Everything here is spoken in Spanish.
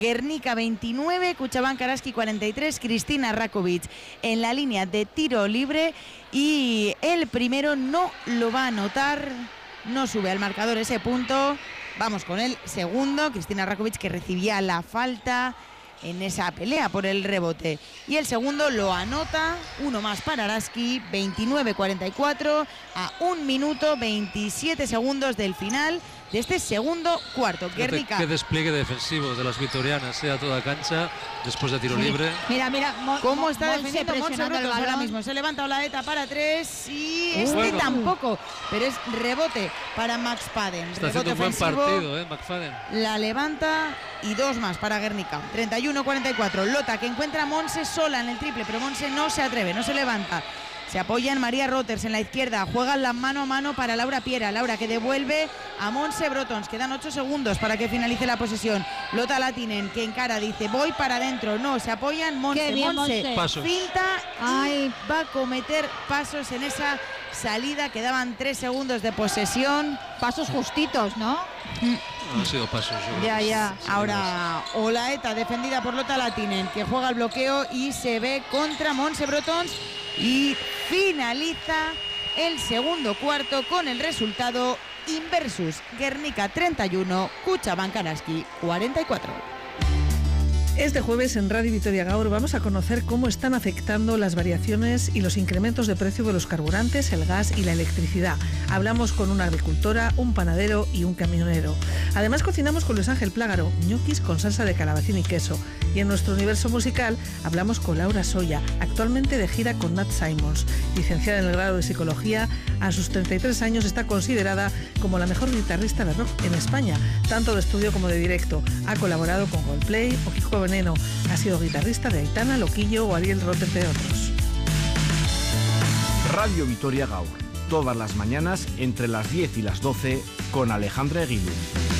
Guernica 29, Cuchabán Karaski 43, Cristina Rakovic en la línea de tiro libre y el primero no lo va a anotar, no sube al marcador ese punto. Vamos con el segundo, Cristina Rakovic, que recibía la falta en esa pelea por el rebote, y el segundo lo anota, uno más para Araski, 29-44 a 1 minuto 27 segundos del final de este segundo cuarto. Guernica. Qué despliegue defensivo de las vitorianas, a toda cancha después de tiro libre. Mira, cómo está defendiendo Monse Brotons ahora mismo. Se levanta Olaeta para 3 y bueno. Tampoco, pero es rebote para Max Paden. Está rebote haciendo un buen ofensivo, partido, McFadden. La levanta y 2 más para Guernica. 31-44. Lota, que encuentra a Monse sola en el triple, pero Monse no se atreve, no se levanta. Se apoya en María Roters en la izquierda, juegan la mano a mano para Laura Piera. Laura, que devuelve a Monse Brotons. Quedan 8 segundos para que finalice la posesión. Lota Latinen, que encara, dice voy para adentro. No, se apoya en Monse. Monse finta y va a cometer pasos en esa salida. Quedaban 3 segundos de posesión. Pasos justitos, ¿no? Han sido pasos. Ya. Ahora Olaeta, defendida por Lota Latinen, que juega el bloqueo y se ve contra Monse Brotons. Y finaliza el segundo cuarto con el resultado inversus. Guernica 31, Cuchabán Karaski 44. Este jueves en Radio Vitoria Gaur vamos a conocer cómo están afectando las variaciones y los incrementos de precio de los carburantes, el gas y la electricidad. Hablamos con una agricultora, un panadero y un camionero. Además cocinamos con Luis Ángel Plágaro, ñoquis con salsa de calabacín y queso. Y en nuestro universo musical hablamos con Laura Soya, actualmente de gira con Nat Simons. Licenciada en el grado de Psicología, a sus 33 años está considerada como la mejor guitarrista de rock en España, tanto de estudio como de directo. Ha colaborado con Coldplay o Kiko Veneno. Ha sido guitarrista de Aitana, Loquillo o Ariel Roth, entre otros. Radio Vitoria Gaur, todas las mañanas entre las 10 y las 12 con Alejandra Eguiluz.